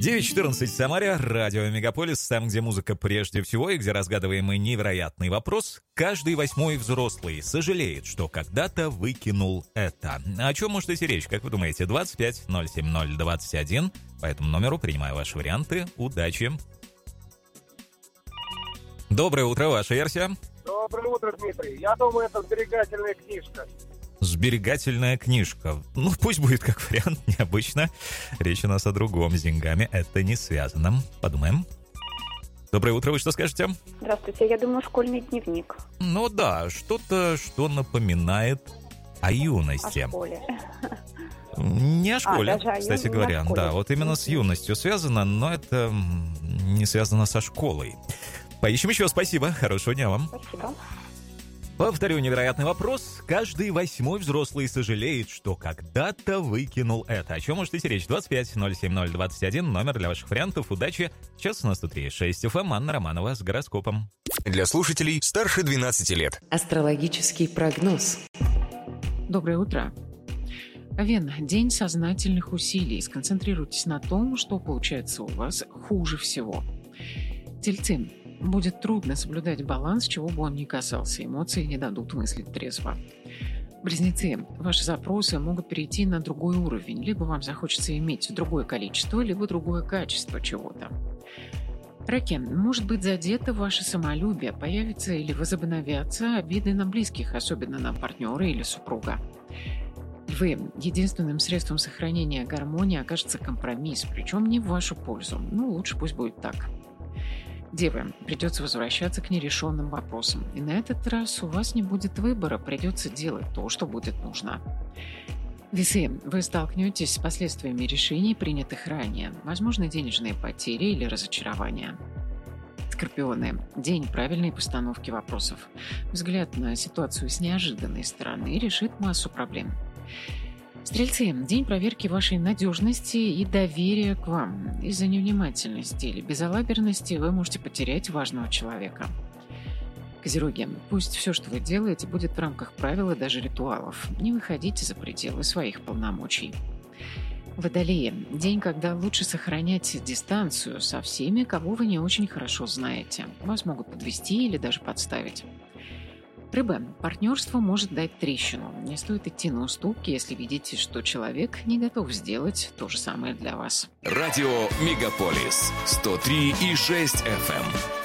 9:14 в Самаре, радио Мегаполис, там, где музыка прежде всего и где разгадываемый невероятный вопрос. Каждый 8-й взрослый сожалеет, что когда-то выкинул это. О чем может идти речь, как вы думаете? 25-070-21. По этому номеру принимаю ваши варианты. Удачи! Доброе утро, ваша версия? Доброе утро, Дмитрий. Я думаю, это сберегательная книжка. Сберегательная книжка. Ну, пусть будет как вариант, необычно. Речь у нас о другом. С деньгами это не связано. Подумаем. Доброе утро, вы что скажете? Здравствуйте, я думаю, школьный дневник. Ну да, что-то, что напоминает о юности. О школе. Не о школе, даже кстати говоря. Да, вот именно с юностью связано, но это не связано со школой. Поищем еще. Спасибо. Хорошего дня вам. Спасибо. Повторю невероятный вопрос. Каждый 8-й взрослый сожалеет, что когда-то выкинул это. О чем может идти речь? 25-070-21. Номер для ваших вариантов. Удачи. Сейчас у нас тут есть 6 FM. Анна Романова с гороскопом. Для слушателей старше 12 лет. Астрологический прогноз. Доброе утро. Овен, день сознательных усилий. Сконцентрируйтесь на том, что получается у вас хуже всего. Тельцы. Будет трудно соблюдать баланс, чего бы он ни касался. Эмоции не дадут мыслить трезво. Близнецы. Ваши запросы могут перейти на другой уровень. Либо вам захочется иметь другое количество, либо другое качество чего-то. Раки. Может быть задето ваше самолюбие. Появятся или возобновятся обиды на близких, особенно на партнера или супруга. Львы. Единственным средством сохранения гармонии окажется компромисс, причем не в вашу пользу. Лучше пусть будет так. Девы, придется возвращаться к нерешенным вопросам. И на этот раз у вас не будет выбора, придется делать то, что будет нужно. Весы, вы столкнетесь с последствиями решений, принятых ранее. Возможно, денежные потери или разочарования. Скорпионы, день правильной постановки вопросов. Взгляд на ситуацию с неожиданной стороны решит массу проблем. Стрельцы, день проверки вашей надежности и доверия к вам. Из-за невнимательности или безалаберности вы можете потерять важного человека. Козероги, пусть все, что вы делаете, будет в рамках правил и даже ритуалов. Не выходите за пределы своих полномочий. Водолеи, день, когда лучше сохранять дистанцию со всеми, кого вы не очень хорошо знаете. Вас могут подвести или даже подставить. Рыбы, партнерство может дать трещину. Не стоит идти на уступки, если видите, что человек не готов сделать то же самое для вас. Радио Мегаполис 103,6 FM.